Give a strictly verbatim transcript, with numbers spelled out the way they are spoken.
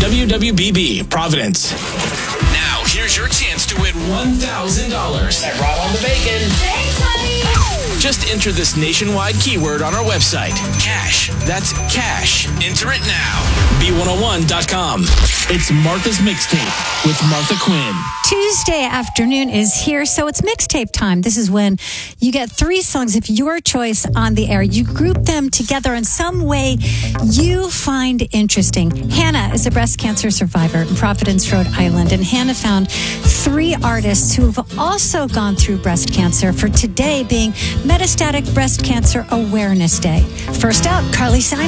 W W B B, Providence. Now, here's your chance to win one thousand dollars. I brought home the bacon. Thanks, honey. Just enter this nationwide keyword on our website. Cash. That's cash. Enter it now. B one oh one dot com. It's Martha's Mixtape with Martha Quinn. Tuesday afternoon is here, so it's mixtape time. This is when you get three songs of your choice on the air. You group them together in some way you find interesting. Hannah is a breast cancer survivor in Providence, Rhode Island, and Hannah found three artists who have also gone through breast cancer for today being Metastatic Breast Cancer Awareness Day. First out, Carly Simon.